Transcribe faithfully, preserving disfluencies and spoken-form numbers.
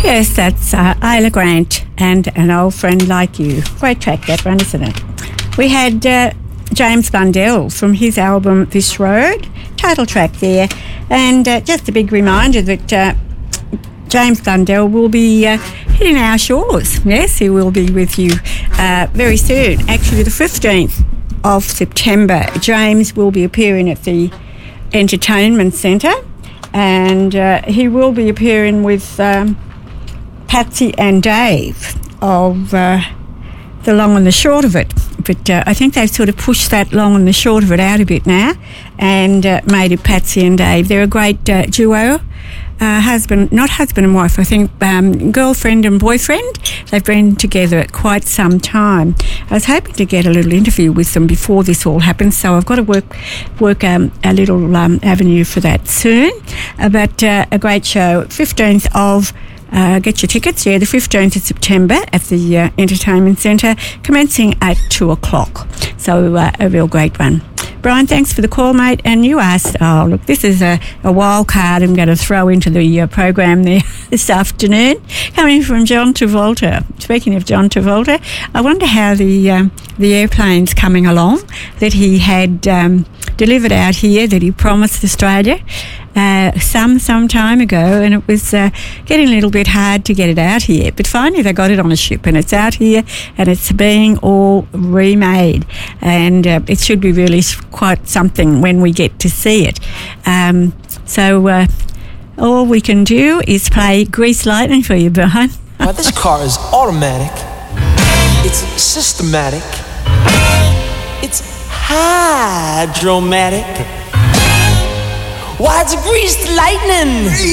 Yes, that's uh, Isla Grant and An Old Friend Like You. Great track, that one, isn't it? We had uh, James Blundell from his album This Road, title track there. And uh, just a big reminder that uh, James Blundell will be uh, hitting our shores. Yes, he will be with you uh, very soon. Actually, the fifteenth of September, James will be appearing at the Entertainment Centre, and uh, he will be appearing with um, Patsy and Dave of uh, The Long and the Short of It. But uh, I think they've sort of pushed that Long and the Short of It out a bit now and uh, made it Patsy and Dave. They're a great uh, duo. Uh, husband, not husband and wife, I think um, girlfriend and boyfriend. They've been together quite some time. I was hoping to get a little interview with them before this all happens, so I've got to work work um, a little um, avenue for that soon. Uh, but uh, a great show, fifteenth of Uh, get your tickets, yeah, the fifteenth of September at the uh, Entertainment Centre, commencing at two o'clock. So uh, a real great one. Brian, thanks for the call, mate. And you asked, oh, look, this is a, a wild card I'm going to throw into the uh, program there this afternoon, coming from John Travolta. Speaking of John Travolta, I wonder how the um, the airplane's coming along that he had um, delivered out here, that he promised Australia uh, some some time ago, and it was uh, getting a little bit hard to get it out here. But finally they got it on a ship, and it's out here, and it's being all remade, and uh, it should be really quite something when we get to see it. Um, so uh, all we can do is play Grease Lightning for you, Brian. Well, this car is automatic. It's systematic. It's hydromatic. Why, it's greased lightning.